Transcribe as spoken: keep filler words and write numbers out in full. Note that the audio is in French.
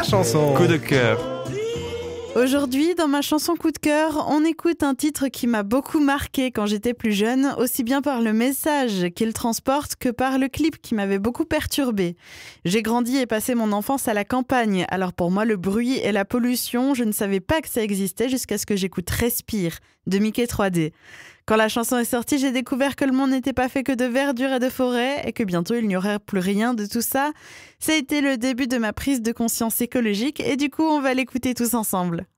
chanson. Coup de cœur. Aujourd'hui, dans ma chanson coup de cœur, on écoute un titre qui m'a beaucoup marqué quand j'étais plus jeune, aussi bien par le message qu'il transporte que par le clip qui m'avait beaucoup perturbée. J'ai grandi et passé mon enfance à la campagne, alors pour moi le bruit et la pollution, je ne savais pas que ça existait jusqu'à ce que j'écoute Respire de Mickey trois D. Quand la chanson est sortie, j'ai découvert que le monde n'était pas fait que de verdure et de forêt et que bientôt il n'y aurait plus rien de tout ça. Ça a été le début de ma prise de conscience écologique et du coup on va l'écouter tous ensemble.